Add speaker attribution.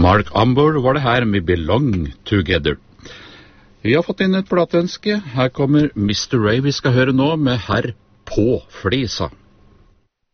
Speaker 1: Mark Ambor var det her med Belong Together. Vi har fått inn et plateønske. Her kommer Mr. Ray vi skal høre nå med Herr på flisa.